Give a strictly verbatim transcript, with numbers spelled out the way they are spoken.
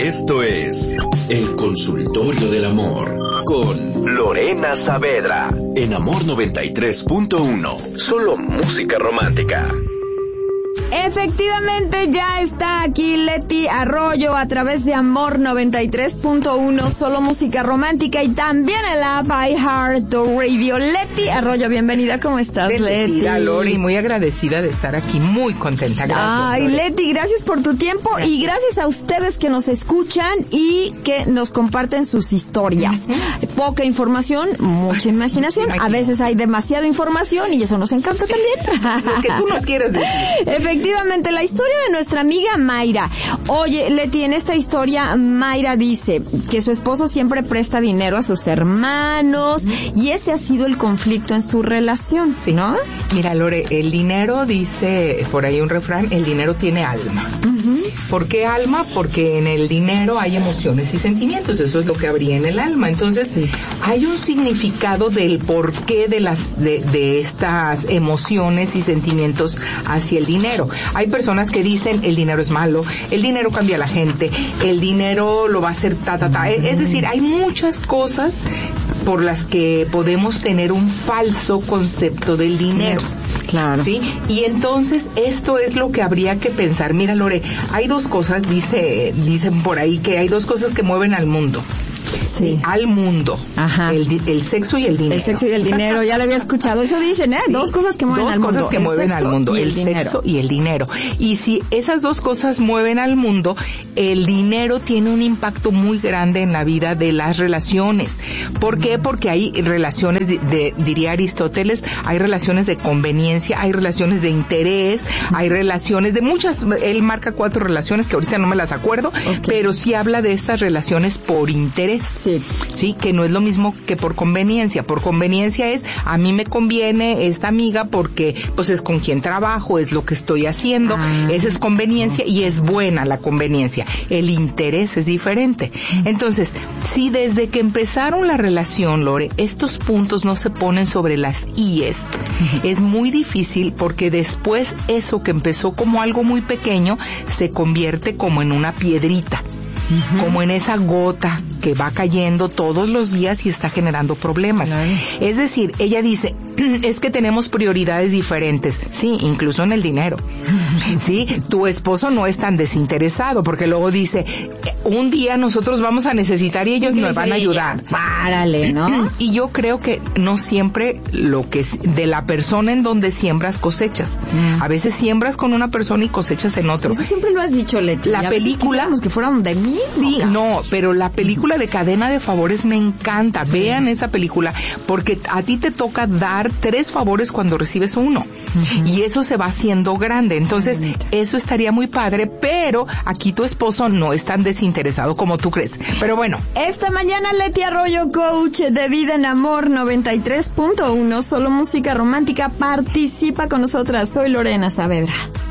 Esto es El Consultorio del Amor con Lorena Saavedra en Amor noventa y tres punto uno. Solo música romántica. Efectivamente, ya está aquí Leti Arroyo a través de Amor noventa y tres punto uno, solo música romántica, y también en la app iHeartRadio. Leti Arroyo, bienvenida, ¿cómo estás, Bendecida, Leti? Lori, muy agradecida de estar aquí, muy contenta. Gracias, Ay, Lori. Leti, gracias por tu tiempo. Gracias. Y gracias a ustedes que nos escuchan y que nos comparten sus historias. Uh-huh. Poca información, mucha imaginación. A veces hay demasiada información y eso nos encanta también. Lo que tú nos quieras decir. Efectivamente, la historia de nuestra amiga Mayra. Oye, Leti, en esta historia Mayra dice que su esposo siempre presta dinero a sus hermanos y ese ha sido el conflicto en su relación, sí, ¿no? Mira, Lore, el dinero, dice por ahí un refrán, el dinero tiene alma. Uh-huh. ¿Por qué alma? Porque en el dinero hay emociones y sentimientos, eso es lo que habría en el alma. Entonces, sí, hay un significado del porqué de las de, de estas emociones y sentimientos hacia el dinero. Hay personas que dicen el dinero es malo, el dinero cambia a la gente, el dinero lo va a hacer ta, ta, ta. Es decir, hay muchas cosas por las que podemos tener un falso concepto del dinero. Claro. ¿Sí? Y entonces esto es lo que habría que pensar. Mira, Lore, hay dos cosas, dice, dicen por ahí que hay dos cosas que mueven al mundo. Sí. Al mundo. Ajá. El, el sexo y el dinero. El sexo y el dinero, ya lo había escuchado. Eso dicen, ¿eh? Sí. Dos cosas que mueven dos al mundo. Dos cosas que el mueven al mundo. Y el, el dinero. sexo y el dinero. Y si esas dos cosas mueven al mundo, el dinero tiene un impacto muy grande en la vida de las relaciones. ¿Por qué? Porque hay relaciones, de, de, diría Aristóteles, hay relaciones de conveniencia, hay relaciones de interés, hay relaciones de muchas, él marca cuatro relaciones que ahorita no me las acuerdo, okay, pero sí habla de estas relaciones por interés. Sí. Sí, que no es lo mismo que por conveniencia. Por conveniencia es, a mí me conviene esta amiga porque, pues es con quien trabajo, es lo que estoy haciendo, ah, esa es conveniencia y es buena la conveniencia. El interés es diferente. Entonces, si desde que empezaron la relación, Lore, estos puntos no se ponen sobre las íes, es muy difícil porque después eso que empezó como algo muy pequeño se convierte como en una piedrita. Uh-huh. Como en esa gota que va cayendo todos los días y está generando problemas. Claro. Es decir, ella dice, es que tenemos prioridades diferentes. Sí, incluso en el dinero. Sí, tu esposo no es tan desinteresado porque luego dice, un día nosotros vamos a necesitar y ellos sí, nos van a ayudar. Párale, ¿no? Y yo creo que no siempre lo que de la persona en donde siembras cosechas. Mm. A veces siembras con una persona y cosechas en otro. Eso siempre lo has dicho, Leti. La película, que fueran de mí. Sí, no, pero la película de Cadena de Favores me encanta. Sí. Vean esa película, porque a ti te toca dar tres favores cuando recibes uno. Uh-huh. Y eso se va haciendo grande. Entonces, uh-huh, eso estaría muy padre, pero aquí tu esposo no es tan desinteresado como tú crees. Pero bueno. Esta mañana Leti Arroyo, coach de vida en Amor noventa y tres punto uno, solo música romántica, participa con nosotras. Soy Lorena Saavedra.